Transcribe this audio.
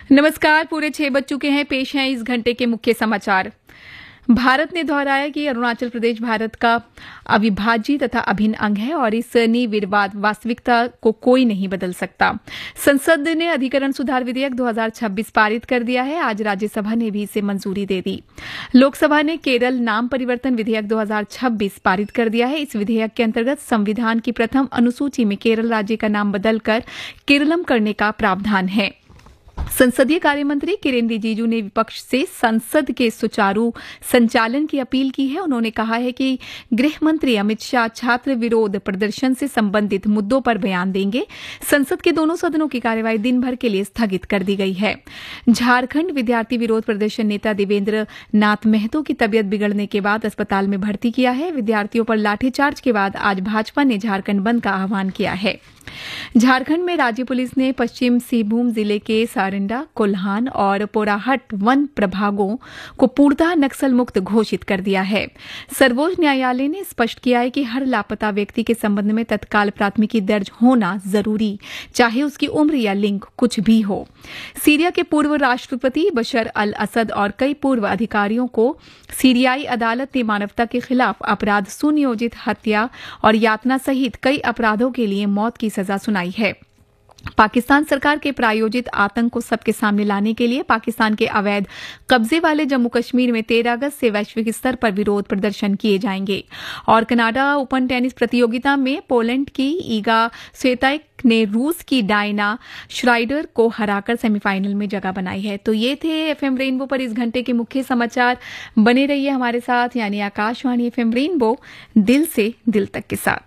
नमस्कार। पूरे 6 बज चुके हैं। पेश हैं इस घंटे के मुख्य समाचार। भारत ने दोहराया कि अरुणाचल प्रदेश भारत का अविभाज्य तथा अभिन्न अंग है और इस निर्विवाद वास्तविकता को कोई नहीं बदल सकता। संसद ने अधिकरण सुधार विधेयक 2026 पारित कर दिया है। आज राज्यसभा ने भी इसे मंजूरी दे दी। लोकसभा ने केरल नाम परिवर्तन विधेयक 2026 पारित कर दिया है। इस विधेयक के अंतर्गत संविधान की प्रथम अनुसूची में केरल राज्य का नाम बदलकर केरलम करने का प्रावधान है। संसदीय कार्य मंत्री किरेन रिजिजू ने विपक्ष से संसद के सुचारू संचालन की अपील की है। उन्होंने कहा है कि गृह मंत्री अमित शाह छात्र विरोध प्रदर्शन से संबंधित मुद्दों पर बयान देंगे। संसद के दोनों सदनों की कार्यवाही दिन भर के लिए स्थगित कर दी गई है। झारखंड विद्यार्थी विरोध प्रदर्शन नेता देवेंद्र नाथ महतो की तबियत बिगड़ने के बाद अस्पताल में भर्ती किया है। विद्यार्थियों पर लाठीचार्ज के बाद आज भाजपा ने झारखंड बंद का आह्वान किया है। झारखंड में राज्य पुलिस ने पश्चिम सिंहभूम जिले के सारंडा, कोल्हान और पोराहट वन प्रभागों को पूर्णतः नक्सल मुक्त घोषित कर दिया है। सर्वोच्च न्यायालय ने स्पष्ट किया है कि हर लापता व्यक्ति के संबंध में तत्काल प्राथमिकी दर्ज होना जरूरी, चाहे उसकी उम्र या लिंग कुछ भी हो। सीरिया के पूर्व राष्ट्रपति बशर अल असद और कई पूर्व अधिकारियों को सीरियाई अदालत ने मानवता के खिलाफ अपराध, सुनियोजित हत्या और यातना सहित कई अपराधों के लिए मौत की सजा सुनाई है। पाकिस्तान सरकार के प्रायोजित आतंक को सबके सामने लाने के लिए पाकिस्तान के अवैध कब्जे वाले जम्मू कश्मीर में 13 अगस्त से वैश्विक स्तर पर विरोध प्रदर्शन किए जाएंगे। और कनाडा ओपन टेनिस प्रतियोगिता में पोलैंड की ईगा स्वेतैक ने रूस की डायना श्राइडर को हराकर सेमीफाइनल में जगह बनाई है। तो ये थे एफएम रेनबो पर इस घंटे के मुख्य समाचार। बने रहिए हमारे साथ, यानी आकाशवाणी एफएम रेनबो, दिल से दिल तक के साथ।